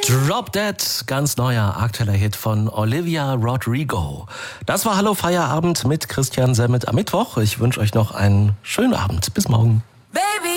Drop Dead, ganz neuer aktueller Hit von Olivia Rodrigo. Das war Hallo Feierabend mit Christian Semmet am Mittwoch. Ich wünsche euch noch einen schönen Abend. Bis morgen.